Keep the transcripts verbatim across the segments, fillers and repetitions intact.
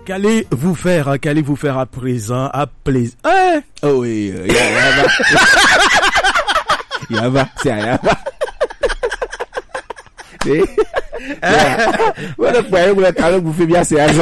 Qu'allez-vous faire, qu'allez-vous faire à présent, à plaisir? Hein? Oh oui, euh, Yava. Yava, c'est Yava. Et, voilà, vous voyez, vous êtes allé vous faire bien, c'est Yava.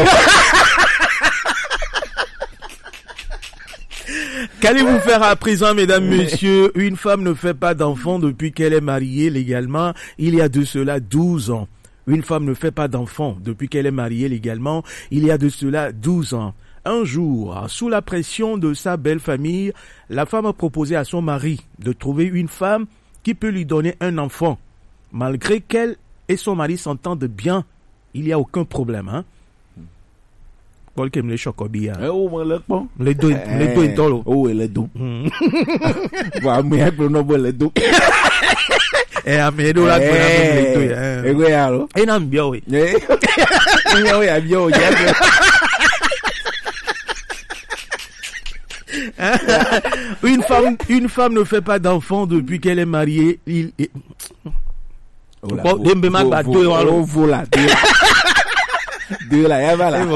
Qu'allez-vous faire à présent, mesdames, messieurs? Une femme ne fait pas d'enfant depuis qu'elle est mariée légalement. Il y a de cela douze ans. Une femme ne fait pas d'enfant depuis qu'elle est mariée légalement. Il y a de cela douze ans. Un jour, sous la pression de sa belle famille, la femme a proposé à son mari de trouver une femme qui peut lui donner un enfant. Malgré qu'elle et son mari s'entendent bien, il n'y a aucun problème, hein. Paul qui me les chocobi, hein. Oh, le bon. Les deux, les deux étoiles. Oh, les deux. Voilà, mais pour nous, les deux. Eh, mais nous, là, les deux, hein. Et oui, alors. Et non, bien, oui. Eh, oui, bien, oui. Une femme, une femme ne fait pas d'enfant depuis qu'elle est mariée. Il est... Oh là, bon, dembe ma ba deux en oh, voilà, deux. Deux là, y'a là.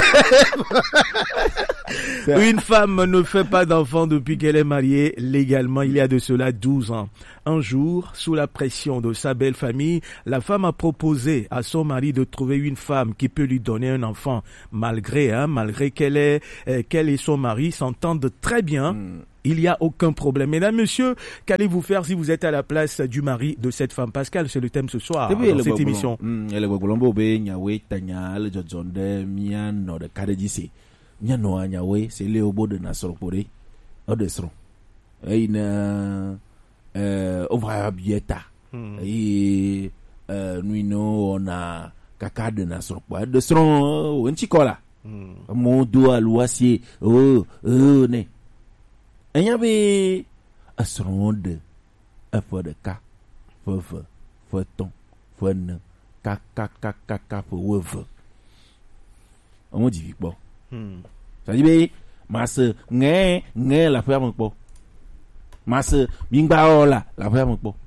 Une femme ne fait pas d'enfant depuis qu'elle est mariée légalement. Il y a de cela douze ans. Un jour, sous la pression de sa belle famille, la femme a proposé à son mari de trouver une femme qui peut lui donner un enfant. Malgré, hein, malgré qu'elle est, euh, qu'elle et son mari s'entendent très bien. Mm. Il n'y a aucun problème. Mesdames, messieurs, qu'allez-vous faire si vous êtes à la place du mari de cette femme? Pascal, c'est le thème ce soir dans cette émission. C'est Léobo de Nassorpore. Odesron. Et une Ovra Bieta. Et nous, on a Kaka de Nassorpore. Odesron, un chicola. Mon doigt, l'oisier. Oh, oh, ne. Et il y avait un son de un peu de cas, feu, feu, feu, ton, feu, ne, ka, ka, ka, ka, ka, feu, feu. On dit, bon. Ça dit, mais, ma soeur, n'est, n'est, la femme, bon. Ma soeur, bingba, la, la femme, bon.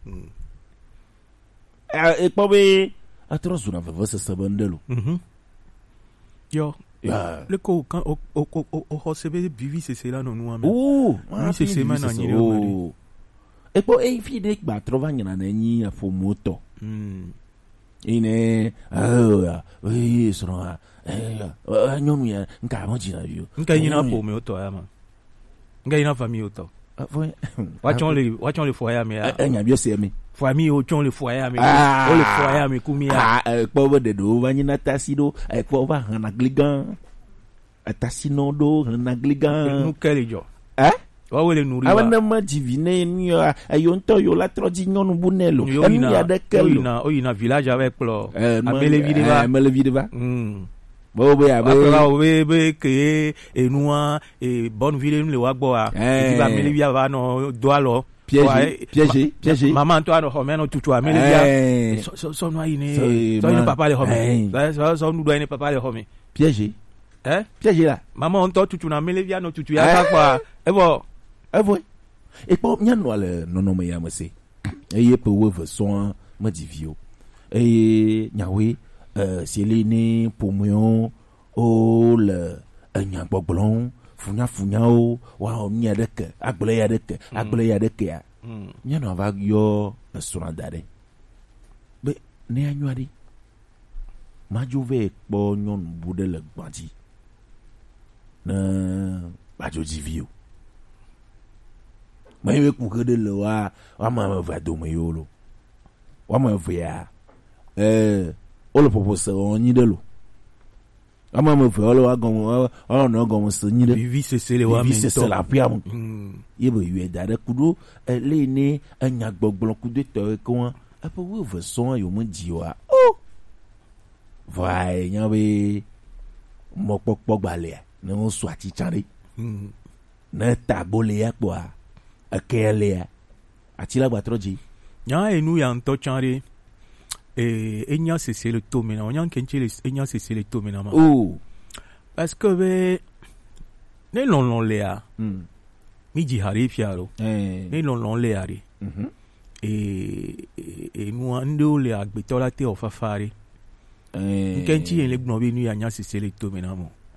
Et, pas, mais, à trop, on a fait ce bandelo. Yo. Yeah. Le co quand au au au au au c'est bivi c'est là non nous oh oui c'est c'est maintenant ni oh et pour et fi de ba trova nyana na nyi afo moto mm ine ah oui so no eh nyonu ya nka mo jina yo nka yina po me oto ya ma nka yina famille oto wachon le wachon le foyer me ah nya bio se me famille ochon le foyer me o le foyer me kumia ah eh po de do vanyina tasido eh po va na gligan atasino do na gligan nu kele jo eh wa wele nuri wa awana ma divine ni ayo nto yo la troji nyonu bunelo enu ya de kelo na o ina village avec plo amele videva amele videva mm bo bo ya bo la we be ke enua e bonne ville le wa gbo a e ba mele via va no do alo piégé piégé piégé maman toi no homeno tutu a mele via so so no ine so no papa le homme so so no do ine papa le homme piégé eh piégé là maman on to tutu na mele via no tutu ya kwa e bo e bo e po nya no le no no me ya me se e ye pe we version ma divio e nyawe euh c'est l'éné pour moi oh le nya gbogbon funya funya o wa o nya de ke agbele ya de ke agbele ya de ke ya nya no va yo sura dare be ne anwari ma juve po nyon bude le gbanti na ba jo divio ma yewe ku ke de le wa wa ma va do me yolo wa ma va eh o le propose on ni de lo ama me fe o agon o no gon se ni de vivi c'est c'est le wa me c'est la pia mo ye be yu da de kudo le ni anya gbogblon kudo to ko apo we ve son yo mo di wa oh vai nya be mo popo gbale ne o so ati chare na tabole ya po a akele ati la gba troji nya enu ya nto chare et enya c'est le taux maintenant on y a kenchi enya c'est le taux maintenant oh parce que be ne lon lon le a mi ji hari fiaro ne lon lon le ari et et nous ando le agbetola te ofafare kenchi en le gno be nu ya nya c'est le taux maintenant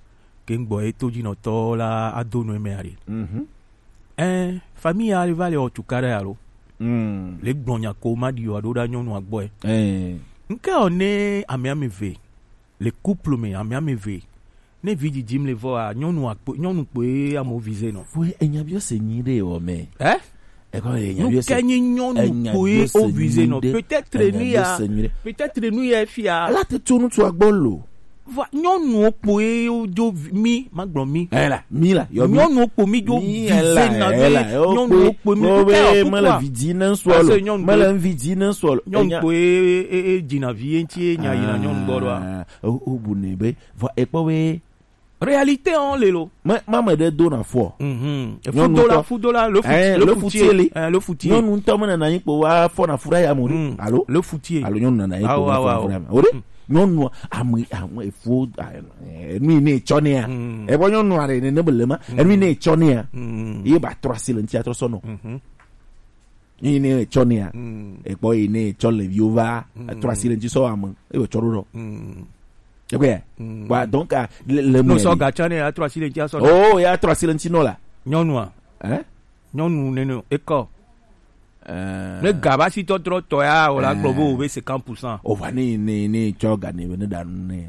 Kengbo e toji no to la adono emeari. Mhm. Eh, famille arriva le otukare alo. Mm. Le gbonya ko madi yo adoda nyonu agbo e. Eh. Nke one ame ame ve. Le couple me ame ame ve. Ne vidi jim le vo a nyonu agbo nyonu pe amo viser no. Foi enyabio senyire o me. Eh? E ko enyabio Nous se. gagnons nyonu pe o viser no. Peut-être nous ya peut-être nous ya fia. Ala te tunu tu agbolo. Va nyonu pe o jo mi magbon mi. Ela, mi la, yo mi. Nyonu po mi jo viser na ve. Nyonu po mi o pe mala vidi nan swalo. Mala vidi nan swalo. Nyonu po e e jina vie entier nya ina nyonu godwa. O o bunebe. Va e po we réalité en lelo. Maman de dona fo. Mhm. Football, football, le foot, le foutier, le foutier. Non nous tombons na yin po wa fo na fura ya mori. Allo? Le foutier. Allo nyon na yin po wa fo na fura. Ore? Non nous amu amu e fo nu ne chone ya. E bo nyon nu are ne nebelema. E nu ne chone ya. E ba trois silenti atro sono. Mhm. Ni ne chone ya. E po e ne chole viova. Trois silenti so amu. E bo chororo. Mhm. Okay. Mm. Wa donc le le no so gachane a trois silenti a so. Oh, ya trois silenti no la. Nyonua. Eh? Nyonu neno eko. Euh le gaba si to tro to ya o la globo o cinquante pour cent. O va ni ni ni choga ni ne da ne.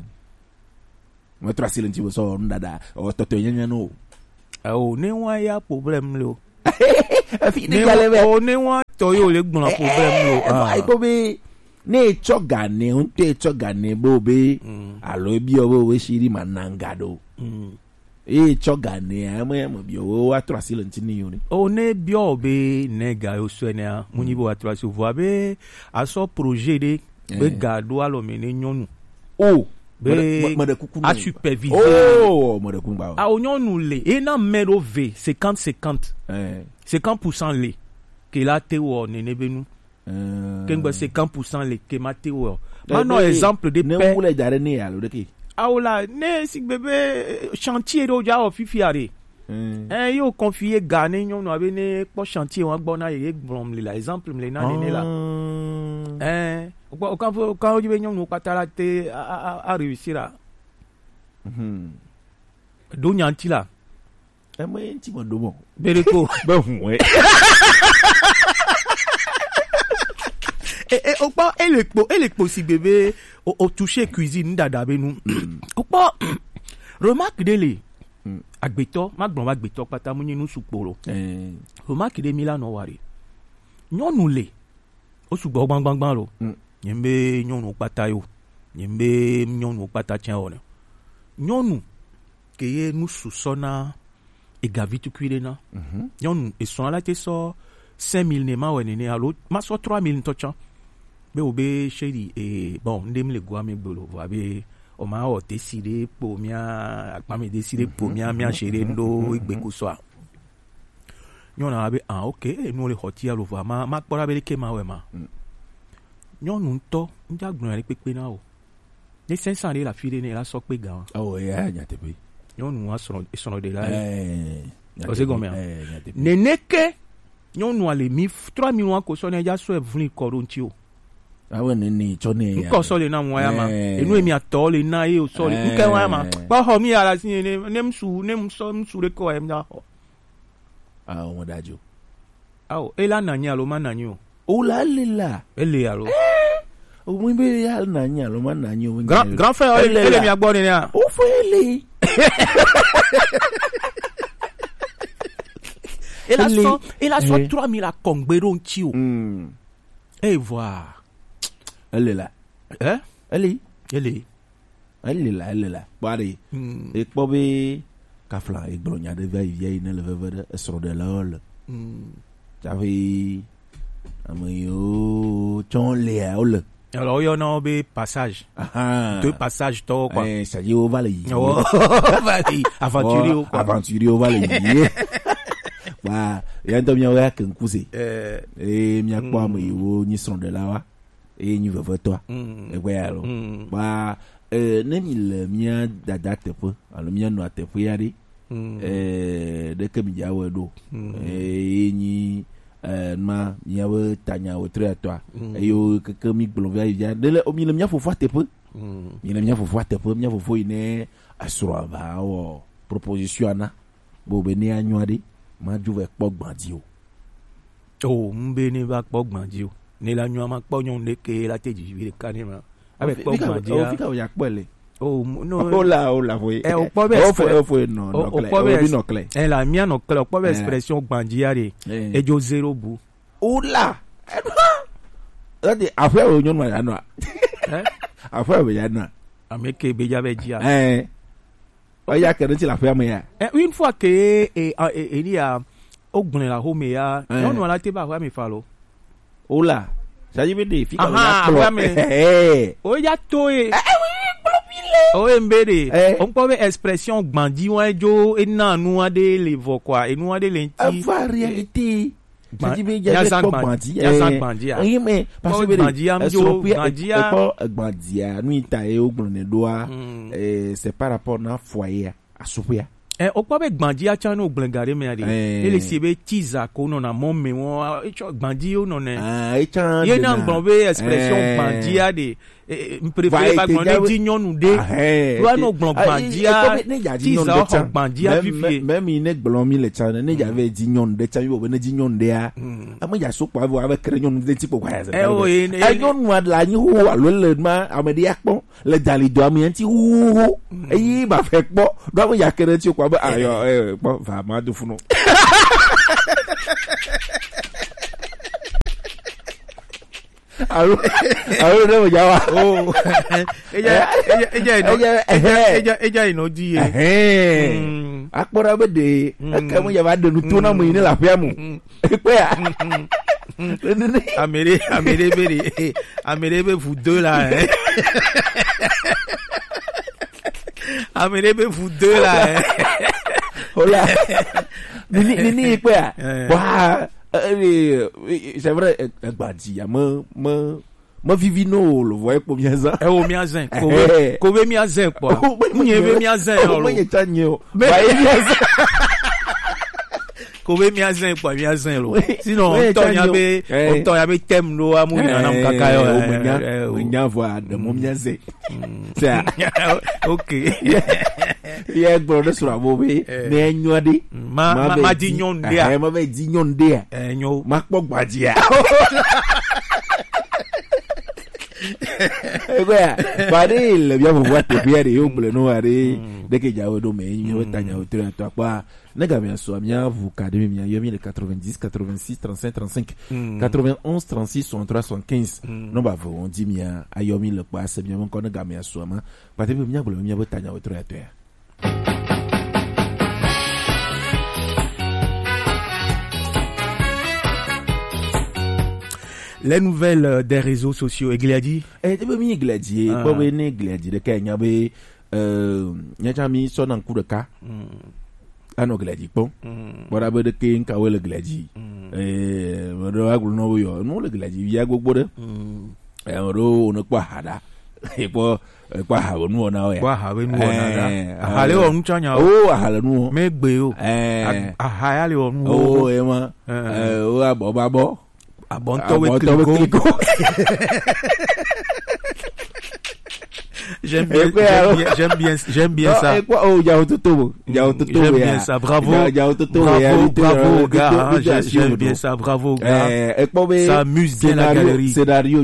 Mo trois silenti bo so ndada o to to nyanya no. O ne wa ya problème lo. Fi ni gale be. O ne wa to yo le gbon problème lo. Ah, ko be ne choga ne un te choga ne bo be alo bi o we shiri mananga do e choga ne amo amo bi o wa trois silenti ni yo ni o ne bi o be ne ga o so ne a muni bo wa trois so vo be a so projet de be ga do alo me ne nyonu o be a superviser oh mo de kumba a o nyonu le e na mero v cinquante cinquante eh cinquante pour cent le que la te wo ne ne benu Kengbe cinquante pour cent les kemate wo. Maintenant exemple de ne paix. Ne wule dare ne alo de ki. Aola ne si bébé chantier do ja ofifiare. Eh yo confier gane nyon no abe ne po chantier wan gbona ye gbom le la exemple le na ne la. Eh o kan o kan o jibe nyon no patala te a a réussir a. Mhm. Do nyanti la. E mo enti mo do mo. Bereko. Ba hwe. Et, et, au pas, elle est, elle est possible, bébé, au, au toucher cuisine d'adabe nous. Au pas, remarque de les, agbeto, ma grand agbeto, pata mouni nous soupolo. Remarque de Milan no wari. Nyon nous les, au soubo bang bang bang lo. Nyembe nyon nou pata yo. Nyembe nyon nou pata tiens on. Nyon nou, keye nous sous sona, et gavitu cuire na. Nyon nou, et son la te so, cinq mille ne ma wenene alo, ma so trois mille tocha. Be obe chéri et bon ndem le gwa me bolo va be o ma o décider pour mia akpa me décider pour mia mia chéri ndo igbe ko so nyona be ah OK no le hoti alo va ma ma kpora be ke ma we ma nyonu nto nja gbon re pepe na o ni cinq cents la file ne la so pe ga oh ya nya te pe nyonu wa so so de la eh o se gomia neneke nyonu ale mi trois mille ko so ne ja so e vuni koronti o awe ne ni chone ya ko so le na mo ya ma enu emi ato le na e o so le nke wa ma pa ho mi ala sin ne nem su nem so msu re ko em na ho ah o dajo ah e la na nya lo ma na nyo o la le la ele ya lo o mo be ya na nya lo ma na nyo grand grand frère ele mi agbo ni ya o fo ele et la so et la so trois mille a kongbero nti o et voir elle est là hein elle est elle est elle est là elle est là bari e po be ka flan e glonya de vai vie ne le veve e soro de la ol j'avais amayo ton le ol alors il y en a be passage deux passages to quoi eh ça y au valley oh valley aventurier quoi aventurier au valley wa ya ndo mi wa kan kuze eh eh mi akwa mo iwo ni soro de la wa et nous veut toi et ouais alors bah euh ne mille mia dada tepo alors mia no tepo yari euh de que mi jawo do et ni euh ma mia we tanya o tre toi et yo que que mi blon via de le o mille mia fo fa tepo Ina mia fofo atepo mia fofo ine asro aba o proposition ana bo be ni anwade ma juve po gbandi o. Oh, mbe ni ba po gbandi o. Ni la nwa ma po nyon de ke la teji bi ka ni ma. Avec po gbandi o fika o yakpele. Oh no. Ola ola foi. Eh o po be o foi no no clair. O bi no clair. Eh la mia no clair, o po be expression gbandi ya de. E jo zero bu. Ola. Ati afẹ́ o nyon ma ya no. Eh? Afẹ́ o ya no. Ameke be ja be dia. Eh. O ya kere ti la fẹ́ me ya. Eh une fois que eh il y a ogbon la home ya, non non la te ba wa mi fa lo. Ola. Saji be de fika o ya klo. Eh. O ya to e. O mbede. On peut be expression gbandi wa jo ena nu ade le vo kwa, enu ade le nti. Va réalité. Saji be ya ja be gbandi. Ya san gbandi ya. Eh mais parce que gbandi am jo gbandi ya. Gbandi ya nu ita e ogbon ne doa. Eh c'est par rapport na foyer a soupia. Eh o peut be gbandi ya chan no blengare me ade. Ele si be tiza ko no na mo me won e cho gbandi o no ne. Ah e chan. Ye na gbon be expression gbandi ya de. M préfère pas gbon di nyonu de. Wa no gbon gbandi ya. Tiza o gbandi ya fifie. Même il ne gbon mi le chan ne j'avais di nyonu de chan yo be ne di nyonu de a. Ama ya so pa avec kre nyonu de tipo kwa. Eh o e nyonu wa la ni hu alo le ma amedi akpon le dali do ami anti hu. Eh ba fe po. Do mo ya kre ti kwa ba ayo eh po va ma do funu. Aro aro ne mo jawa. Oh. Eja eja eja eja eja ino di e. Eh. Akpora be de aka mo ya ba de nu to na mo ni la fia mu. Pe ya. Amere amere bere. Amere be vous deux là. Hein. Amere be vous deux là. Hola. Nini nini pe ya. Wa c'est vrai gbadi ya mo mo mo vivino lo voye po miaza e o miazen ko we ko we miazen po munye we miazen lo mo ye tanyo ba ye miazen ko we miazen po miazen lo sinon on ton ya be on ton ya be tem lo amu na nam kaka yo o nya voa de mo miazen c'est OK ye gboro sura bo be ne enwade ma ma di nyon de a ma be di nyon de a enyo ma po gbadi a Egoya, pare le bien vous voir te pierre et ouble no are dès que jawo do me nyo tanya o tre to apa nega bien so amia vous cadre mi yomi le quatre-vingt-dix quatre-vingt-six trente-cinq trente-cinq quatre-vingt-onze trente-six soixante-trois soixante-quinze no ba vo on dit mia ayomi le pa se bien mon ko nega bien so ma pare mi bule mi bo tanya o tre to ya. Les nouvelles des réseaux sociaux, Egliadi. Eh, tu peux m'y Egliadi. Pas bien Egliadi. De quand il y avait, euh, il y a mis son en coup de cas. Ah non, Egliadi, bon. Voilà, ben de qui il y a le Egliadi. Eh, voilà, vous n'avez pas eu. Non, le Egliadi, il y a beaucoup de. Eh, on ne quoi hada. Et pas, quoi hada, nous on a. Quoi hada, nous on a. Ahale on chanya. Oh, ahale nous. Mais béo. Eh. Ahale on nous. Oh, eh moi. Eh, oh, abo, abo. Ah bon, toi, oui, J'aime bien, j'aime bien, j'aime bien ça. Oh, j'aime bien ça, bravo, bravo, bravo, gars, j'aime bien ça, bravo, gars. Ça amuse bien la galerie. Scénario,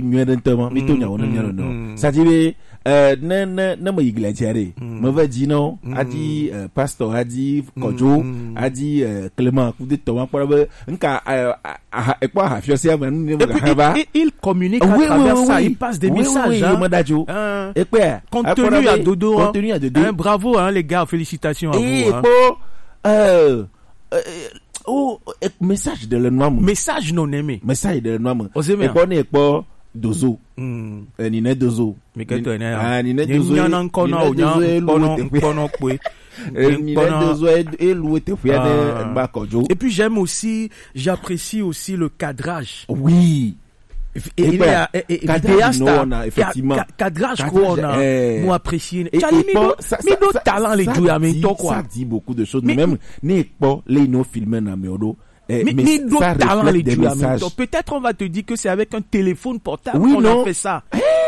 ça dit, euh, ne, ne, ne me Egliadi. Mauvais dit non, a dit, pasteur, a dit, Kojo, a dit, Clément, coup de Thomas, pour le, nka, et quoi, il communique à travers ça, il passe des messages, hein. Et quoi? Contenu à dodo, contenu à dodo. Bravo, hein, les gars, félicitations à vous. Et pour, euh, oh, message de le noir. Message non aimé. Message de le noir. Et bon, et pour, dozo. Mm. Eh, ni ne dozo. Mais que toi, ah, ni ne dozo. Ni n'en kono, ni n'en kono, kwe. Ni ne dozo et loué te fouille de Bakojo. Et puis, j'aime aussi, j'apprécie aussi le cadrage. Oui. Et il y a, cadrage, effectivement. Cadrage, quoi, on a, moi, apprécié. Charlie, mais nos talents, les joueurs, mais toi, quoi. Ça dit beaucoup de choses. Même, n'est pas, les no films, na meodo. Mais, mais, mais d'autres talents les tuer en même temps. Peut-être on va te dire que c'est avec un téléphone portable oui, qu'on non. a fait ça. Eh?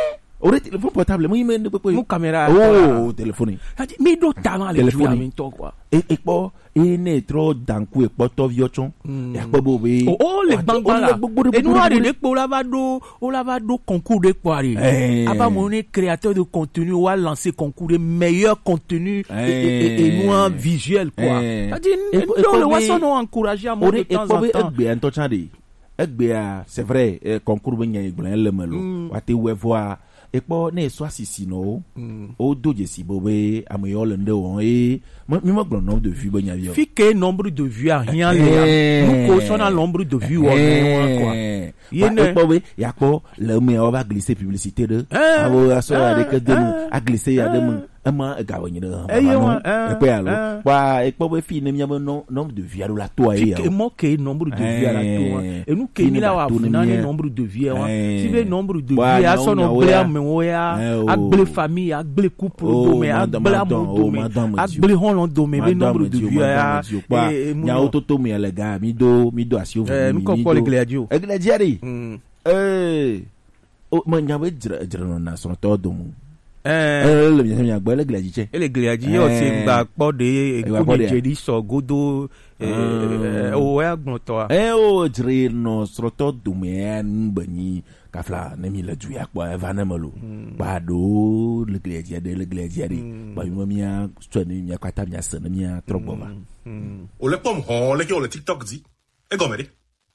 Ore téléphone portable, moi, il m'a dit, Mon caméra. oh, téléphone. Mais d'autres talents, les joueurs, quoi. Et, et pas, et n'est trop d'un coup, et pas trop vieux, et pas beau, oh, oh, les banques, là. Et nous, on a lavado, on lavado concours de poiré. Avant, mon créateur de contenu, on a lancé concours de meilleur contenu, et nous, visuel, quoi. C'est-à-dire, nous, le Wasson, nous encouragé à mon de temps en temps. C'est vrai, concours, ben, il y a le melo. Wate, ouais, voir. Et pas ne soit si sinon au dos de si bobé à meilleur l'un de on et moi moi grand nombre de vues bon y fi que nombre de vues à rien là nous cochons à nombre de vues on quoi il y a pas oui y a quoi le meilleur va glisser publicité de ah ouais ça avec de à glisser à de ama gawani de et puis alors wa et pas oui fi ne mi non nombre de vues à la toi et et moi que nombre de vues à la toi et nous que ni là wa fina nombre de vues si le nombre de vues à son obléa oya agbele famille agbele couple domé agbele amour domé agbele hon domé le nombre de vieux ya et nya ototo mi le gars mi do mi do asio mi mi ko ko le gladio e gladio ri eh o mo nya we jira jira no na so to domu eh le mi nya gbe le gladio che e le gladio o ti gba po de ko ni jedi so godo eh o ya gbon to eh o jira no so to domu en bani kafla nemi la juya kwa vanemalo ba do le gladia de le gladia de ba yo mia stone mia kwata mia sana mia trobo ba o le pom ho le ke o le TikTok di e gomere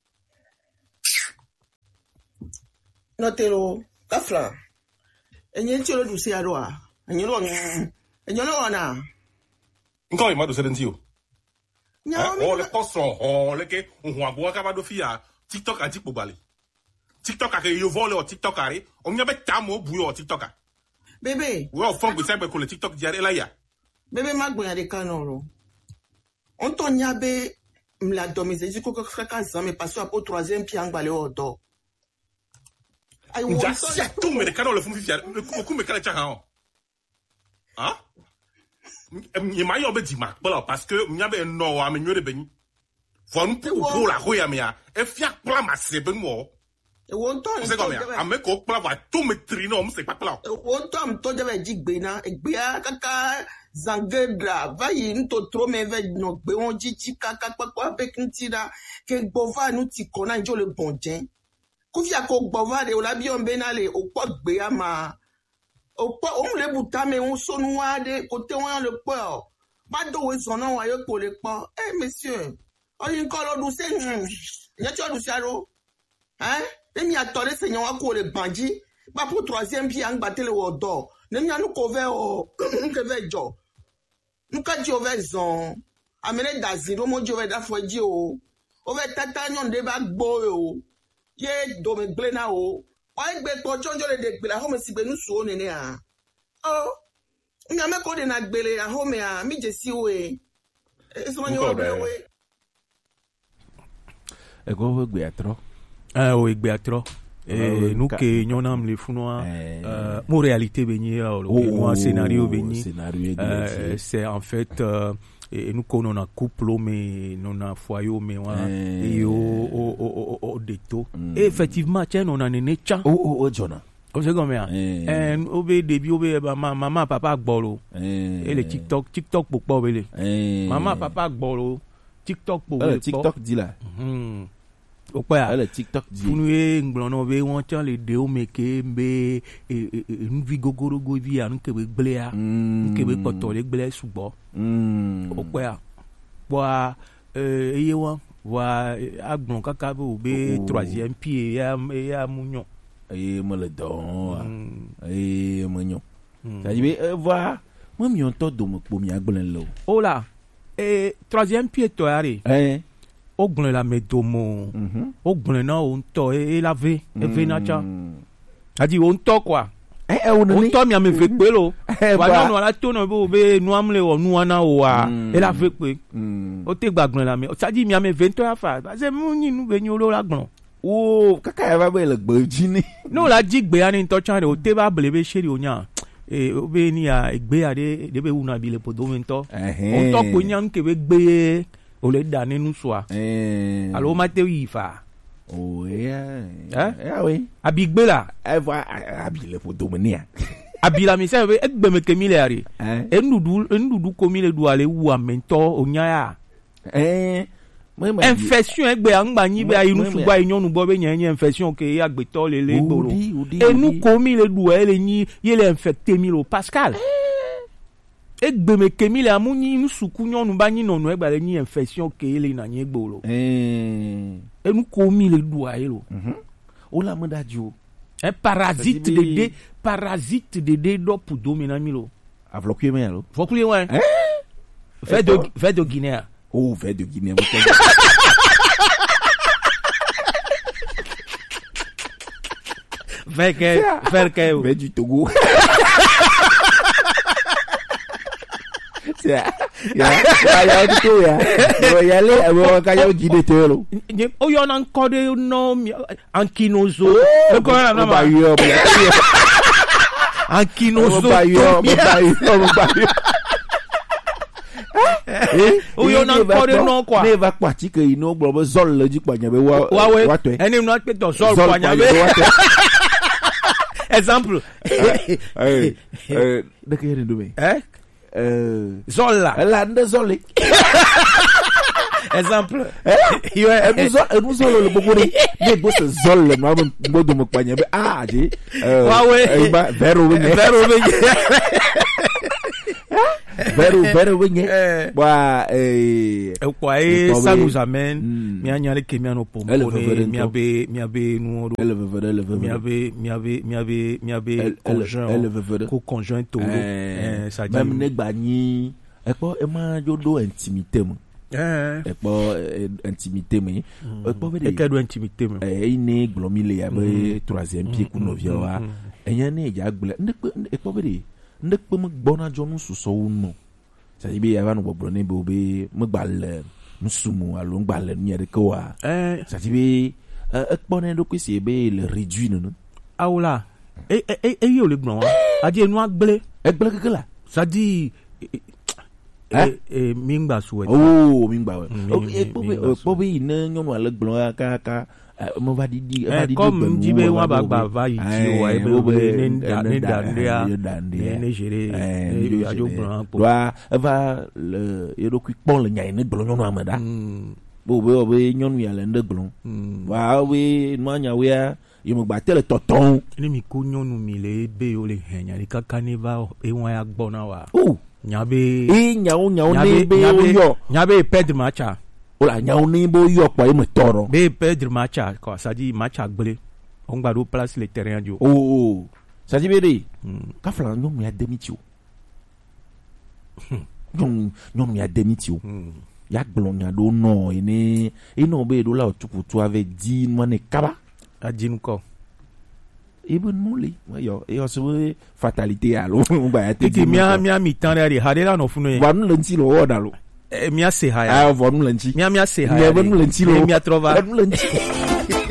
notero kafla enye ti o du si aro a enye lo enye lo na nko ma do se denti o nya o le poso ho le ke ohun agbo ka ba do fi ya TikTok anti pogbale TikTok a que yo vole au TikTok ari on y a bet tamo buyo au TikTok bébé ouais au fond que ça be ko le TikTok diare la ya bébé magboya de kanoro on ton yabe mla domise ji ko ko fraka zame passo apo troisième pied angbale odo ai wo ja tout me de kanoro le fond fifia ku me kala cha ha hein y ma yo be di ma parce que nya be no wa me nyore benyi fo nu pour la hoya me ya e fia plan ma se ben mo e won to se comme ya ame ko plan va tout me trino on se pas plan e won to am to jave jigbe na e gbe kaka zangedra va yi nto tro me ve no gbe won jiji kaka papa be kintira ke gbova nu ti kona njo le bonjen ku fi ako gbova de o la bi on be na le o po gbe ama o po on le buta me on sonu wa de kote won le po ba do we sono wa yo ko le po eh monsieur o yin ko lo du se nya ti o du saro hein emi atore seigneur wa ko le banji ba pour troisième pied ang batele wo do ne mi anu ko ve o nke ve jo nka ji o ve zon amene da zero mo ji o ve da fo ji o o ve tata nyon de ba gbo o ye do me gble na o o egbe to jonjo le de gbe la ho me sigbe nu su o nene a o nya me ko de na gbele a ho me a mi je si o e e so nyo gbe we e go we gbe atro ah o egbe atro et nous que nous n'avons les founois mon réalité béni le scénario béni c'est en fait et nous qu'on a couple mais nous a foyer mais et au au au déto et effectivement tiens on a né tcha oh oh Jonah on sait combien et au début au maman maman papa gbolo et le TikTok TikTok pour pas obéler maman papa gbolo TikTok pour TikTok dit là o pa le TikTok dit nous e nglono be won chan le de o meke be e nu vi gogoro go vi anu ke be gblea ke be poto le gble subo o pa wa eh eye won wa agbon kaka be o be troisième pied ya ya munyon e mo le don e munyon ça dit be voir moi mi on to do mo po mi agblen lo o la e troisième pied to ari eh o gbon la medomo o gbon na o nto e lave e ve na cha adi o nto kwa eh e o ni nto mi ame ve pe lo wa na no la to no bo be nu amle o nu ana o wa e la ve pe o te gba gbon la me o adi mi ame ve nto afa ba se mu yin nu be yin o lo la gbon o kaka e ba be le gbo ji ni no la ji gbe ani nto cha re o te ba ble be sheri o nya e o be ni a egbe ade de be una bi le podo nto o nto ko nya nke be gbe o le da nínú soa eh alo ma te yi fa Oh, yeah. Hein? Ah oui. Abigbe là. Elle va habiller pour dominer. Abila mi se e gbe me kemi le ari. Hein? E nudu e nudu komi le du ale wu amento onya Eh. Moi moi. infection egbe angba nyi be ayinu sugba inyonu bo be nyen infection ke ya gbe to le le gboro. E nu komi le du ele nyi ye le infecté mi lo Pascal. E gbe me kemi le amunyi nu suku nyonu ba nyi nonu egba le nyi infection ke ele na nyi gboro. Eh. E nu komi le du a elo. Mhm. O la mo dadio. Un parasite de dé, parasite de dé do pour dominer milo. A vloqué mais alors. Faut plus loin. Hein? Fait de fait de Guinée. Oh, fait de Guinée. Fait que fait que Fait du Togo. C'est ya ya tu ya. Yo ya le abo ka ya Guinée telo. oh yon encore de no ankinozo. Le ko na Ba ma. yo. Ankinozo. Ba yo, ba yo, ba yo. Oh yon encore de non quoi. Ne va partir que ino gbo zol le di kwanya be wa wa we. Eni no pe to zol kwanya be. Exemple. Eh eh de que ele do bem. Eh? Euh Zol là. la nde zoli. Exemple. Yo e bu zol e bu zol le bogori. Ne bo se zol le ma bo do mo kwanya be ah je. Euh wa we. E ba vero we. Vero we. Vero vero we. Wa eh E kwa e ça nous amène Mm. mi anyale ke mi anopo Elle mo veut faire mi abe mi abe nu elle veut elle veut mi abe mi abe mi abe mi abe Elle- elle- conjoint elle veut faire. co conjoint tolo eh ça dit même ne gba ni e po e ma jodo intimité mo eh e po intimité mo e po be e que do intimité mo e ine gbomi le ya be troisième pied ku novia wa eyan ne ja gble ne e po be de ne pe mo gbona jo nu suso unu sa ibe ya ba no gboro ne be obe mo gbal musumu alo gbal ni e ko wa eh sa ibe e po ne do kwesi be le réduit no aula e e e yo le gbon wa adi enu agble e gble kekela ça dit Eh? eh mi ngba souhait oh mi gba we Mi- o mi- e po be mi- po be ine nyonu ale gbon ka ka mo va di di va eh di comme jibe wa ba gba va yi ti o e be ne da ne da ndia ne ne jere eh ne ajo gbon po wa va le e do ku pon le nyai ne gbon nyonu amada mm bo be o be nyonu ya le nde gbon mm wa we ma nya we ye mo gba tele toton ni mi ko nyonu mi le be o le henya ni kaka ne va e won ya gbon na wa oh nyabe e nyawo nyawo ne be o yo nyabe perdre matcha o la nyawo ne bo yo po e mo toro be perdre matcha quoi ça dit matcha gble on gba do place le terrain dio oh oh ça dit be de mm ka flan nyom ya demiti o nyom nyom ya demiti o mm ya gblon ya do no ene ino be do la otukutu ave di no ne kaba adin ko ebe nuli yo e o so fatalité alo ba ya te tiki mia mia mi tan re hade la no funu wa nu lenti lo oda lo e mia se ha ya ah wa nu lenti mia mia se ha ya ba nu lenti lo mia trova nu lenti